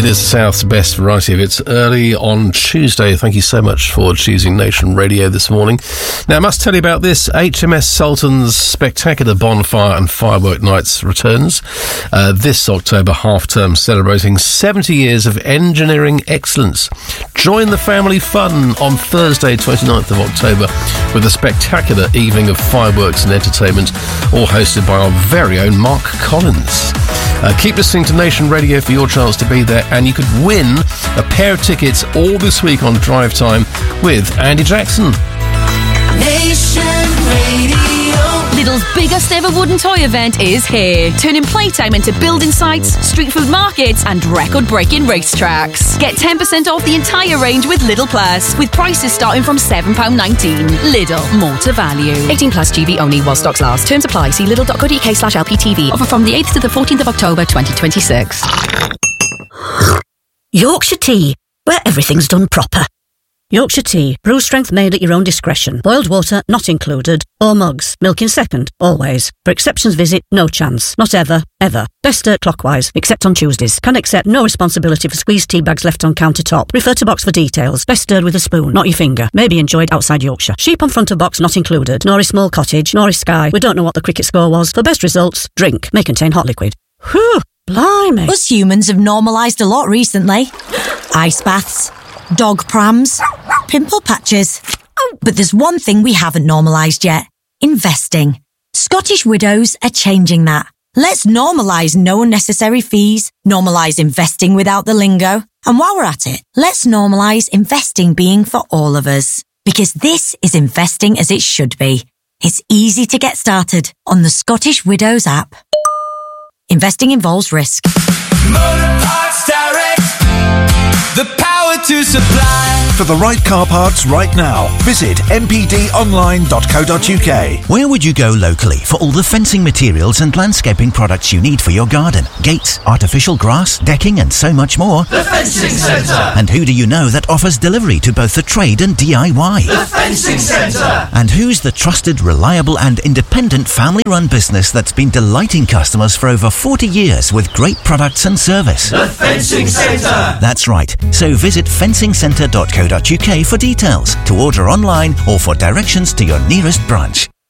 It is the South's best variety of hits early on Tuesday. Thank you so much for choosing Nation Radio this morning. Now, I must tell you about this. HMS Sultan's spectacular bonfire and firework nights returns this October half-term, celebrating 70 years of engineering excellence. Join the family fun on Thursday, 29th of October, with a spectacular evening of fireworks and entertainment, all hosted by our very own Mark Collins. Keep listening to Nation Radio for your chance to be there, and you could win a pair of tickets all this week on Drive Time with Andy Jackson. Nation Radio. Lidl's biggest ever wooden toy event is here, turning playtime into building sites, street food markets and record-breaking racetracks. Get 10% off the entire range with Lidl Plus, with prices starting from £7.19. Lidl, more to value. 18 plus GB only while stocks last. Terms apply. See lidl.co.uk/LPTV. Offer from the 8th to the 14th of October 2026. Yorkshire Tea, where everything's done proper. Yorkshire Tea, brew strength made at your own discretion. Boiled water not included, or mugs. Milk in second, always. For exceptions visit, no chance. Not ever, ever. Best stirred clockwise, except on Tuesdays. Can accept no responsibility for squeezed tea bags left on countertop. Refer to box for details. Best stirred with a spoon, not your finger. May be enjoyed outside Yorkshire. Sheep on front of box not included. Norris Small Cottage, Norris Sky. We don't know what the cricket score was. For best results, drink. May contain hot liquid. Whew, blimey. Us humans have normalised a lot recently. Ice baths, dog prams, pimple patches. But there's one thing we haven't normalised yet. Investing. Scottish Widows are changing that. Let's normalise no unnecessary fees, normalise investing without the lingo. And while we're at it, let's normalise investing being for all of us. Because this is investing as it should be. It's easy to get started on the Scottish Widows app. Investing involves risk. Motor Parts Direct. The power to supply. For the right car parts right now, visit mpdonline.co.uk. Where would you go locally for all the fencing materials and landscaping products you need for your garden? Gates, artificial grass, decking and so much more. The Fencing Centre. And who do you know that offers delivery to both the trade and DIY? The Fencing Centre. And who's the trusted, reliable and independent family-run business that's been delighting customers for over 40 years with great products and service? The Fencing Centre. That's right. So visit fencingcentre.co.uk for details, to order online or for directions to your nearest branch.